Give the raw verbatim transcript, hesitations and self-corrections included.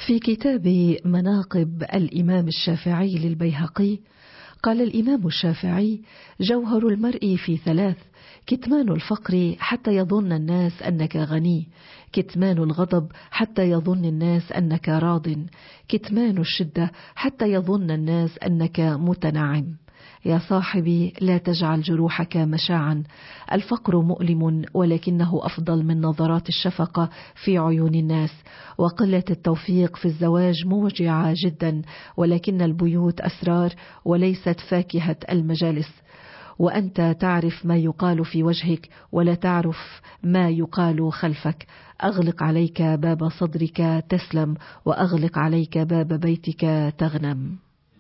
في كتاب مناقب الإمام الشافعي للبيهقي قال الإمام الشافعي: جوهر المرء في ثلاث: كتمان الفقر حتى يظن الناس أنك غني، كتمان الغضب حتى يظن الناس أنك راض، كتمان الشدة حتى يظن الناس أنك متنعم. يا صاحبي، لا تجعل جروحك مشاعا، الفقر مؤلم ولكنه أفضل من نظرات الشفقة في عيون الناس، وقلة التوفيق في الزواج موجعة جدا، ولكن البيوت أسرار وليست فاكهة المجالس. وأنت تعرف ما يقال في وجهك ولا تعرف ما يقال خلفك. أغلق عليك باب صدرك تسلم، وأغلق عليك باب بيتك تغنم.